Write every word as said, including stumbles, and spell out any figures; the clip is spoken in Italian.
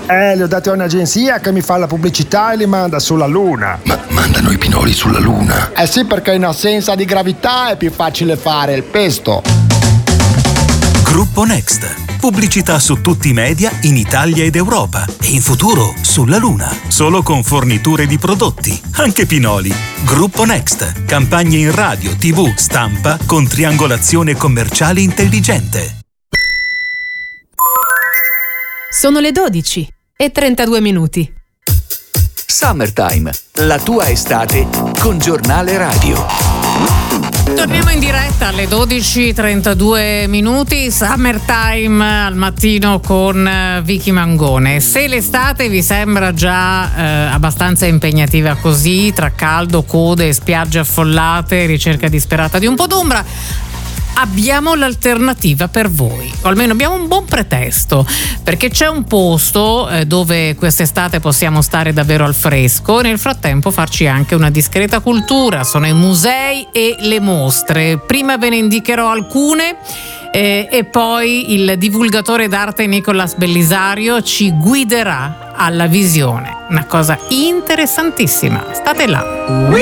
Eh, li ho dati a un'agenzia che mi fa la pubblicità e li manda sulla Luna. Ma mandano i pinoli sulla Luna? Eh sì, perché in assenza di gravità è più facile fare il pesto. Gruppo Next. Pubblicità su tutti i media in Italia ed Europa e in futuro sulla Luna. Solo con forniture di prodotti, anche pinoli. Gruppo Next. Campagne in radio, tivù, stampa con triangolazione commerciale intelligente. Sono le dodici e trentadue minuti. Summertime, la tua estate con Giornale Radio. Torniamo in diretta alle dodici e trentadue minuti, Summertime al mattino con Vicky Mangone. Se l'estate vi sembra già eh, abbastanza impegnativa così, tra caldo, code, spiagge affollate, ricerca disperata di un po' d'ombra, abbiamo l'alternativa per voi, o almeno abbiamo un buon pretesto, perché c'è un posto eh, dove quest'estate possiamo stare davvero al fresco e nel frattempo farci anche una discreta cultura. Sono i musei e le mostre. Prima ve ne indicherò alcune eh, e poi il divulgatore d'arte Nicolas Bellisario ci guiderà alla visione. Una cosa interessantissima. State là.